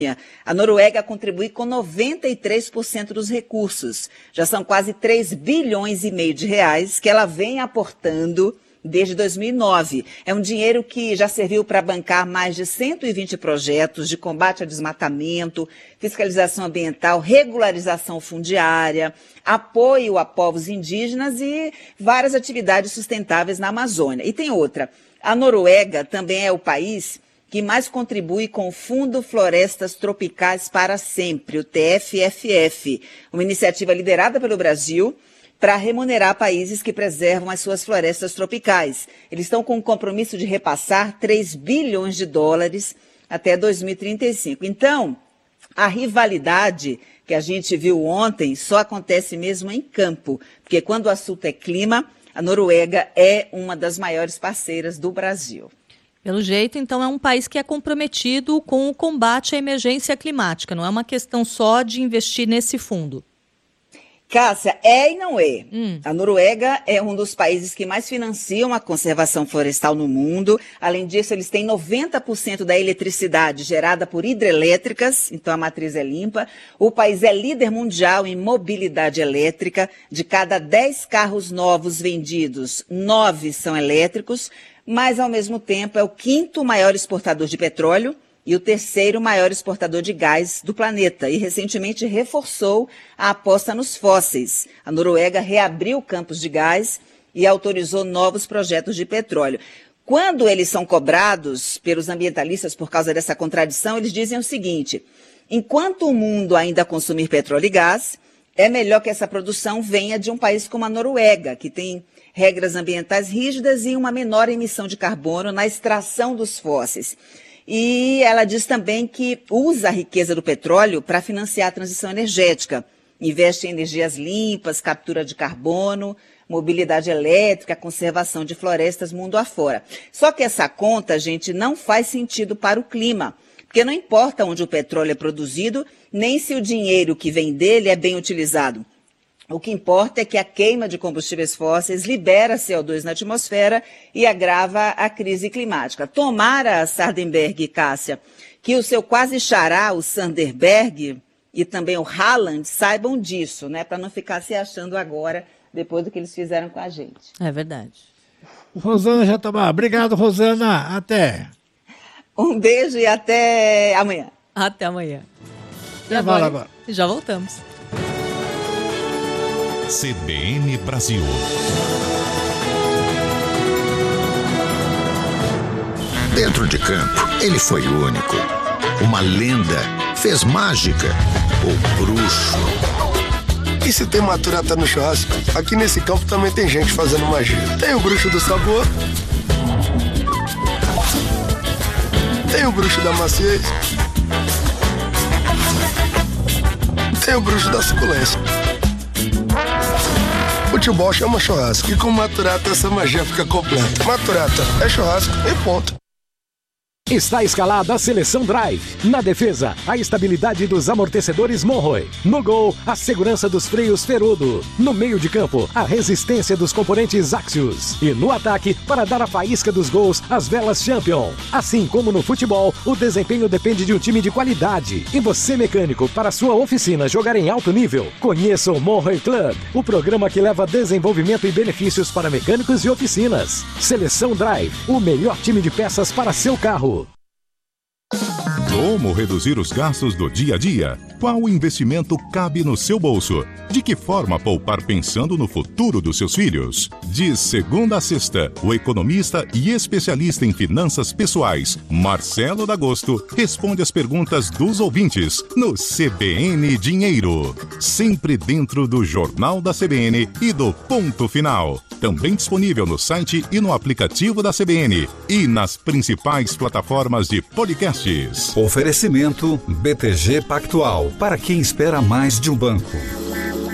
A Noruega contribui com 93% dos recursos. Já são quase 3,5 bilhões de reais que ela vem aportando desde 2009. É um dinheiro que já serviu para bancar mais de 120 projetos de combate ao desmatamento, fiscalização ambiental, regularização fundiária, apoio a povos indígenas e várias atividades sustentáveis na Amazônia. E tem outra. A Noruega também é o país que mais contribui com o Fundo Florestas Tropicais para Sempre, o TFFF, uma iniciativa liderada pelo Brasil para remunerar países que preservam as suas florestas tropicais. Eles estão com o compromisso de repassar 3 bilhões de dólares até 2035. Então, a rivalidade que a gente viu ontem só acontece mesmo em campo, porque quando o assunto é clima, a Noruega é uma das maiores parceiras do Brasil. Pelo jeito, então, é um país que é comprometido com o combate à emergência climática. Não é uma questão só de investir nesse fundo. Cássia, é e não é. A Noruega é um dos países que mais financiam a conservação florestal no mundo. Além disso, eles têm 90% da eletricidade gerada por hidrelétricas, então a matriz é limpa. O país é líder mundial em mobilidade elétrica. De cada 10 carros novos vendidos, 9 são elétricos. Mas, ao mesmo tempo, é o 5º maior exportador de petróleo e o 3º maior exportador de gás do planeta. E, recentemente, reforçou a aposta nos fósseis. A Noruega reabriu campos de gás e autorizou novos projetos de petróleo. Quando eles são cobrados pelos ambientalistas por causa dessa contradição, eles dizem o seguinte: enquanto o mundo ainda consumir petróleo e gás, é melhor que essa produção venha de um país como a Noruega, que tem regras ambientais rígidas e uma menor emissão de carbono na extração dos fósseis. E ela diz também que usa a riqueza do petróleo para financiar a transição energética. Investe em energias limpas, captura de carbono, mobilidade elétrica, conservação de florestas mundo afora. Só que essa conta, gente, não faz sentido para o clima, porque não importa onde o petróleo é produzido, nem se o dinheiro que vem dele é bem utilizado. O que importa é que a queima de combustíveis fósseis libera CO2 na atmosfera e agrava a crise climática. Tomara, Sardenberg e Cássia, que o seu quase xará, o Sanderberg, e também o Haaland, saibam disso, né? Para não ficar se achando agora, depois do que eles fizeram com a gente. É verdade. Rosana Jatobá, obrigado, Rosana. Até. Um beijo e até amanhã. Até amanhã. Agora. Já voltamos. CBN Brasil. Dentro de campo, ele foi único. Uma lenda, fez mágica, o bruxo. E se tem maturata no churrasco, aqui nesse campo também tem gente fazendo magia. Tem o bruxo do sabor, tem o bruxo da maciez, tem o bruxo da suculência. Futebol chama churrasco e com Maturata essa magia fica completa. Maturata é churrasco e ponto. Está escalada a Seleção Drive. Na defesa, a estabilidade dos amortecedores Monroe. No gol, a segurança dos freios Ferodo. No meio de campo, a resistência dos componentes Axios. E no ataque, para dar a faísca dos gols, as velas Champion. Assim como no futebol, o desempenho depende de um time de qualidade. E você, mecânico, para sua oficina jogar em alto nível, conheça o Monroe Club, o programa que leva desenvolvimento e benefícios para mecânicos e oficinas. Seleção Drive, o melhor time de peças para seu carro. Como reduzir os gastos do dia a dia? Qual investimento cabe no seu bolso? De que forma poupar pensando no futuro dos seus filhos? De segunda a sexta, o economista e especialista em finanças pessoais, Marcelo D'Agosto, responde as perguntas dos ouvintes no CBN Dinheiro. Sempre dentro do Jornal da CBN e do Ponto Final. Também disponível no site e no aplicativo da CBN e nas principais plataformas de podcasts. Oferecimento BTG Pactual, para quem espera mais de um banco.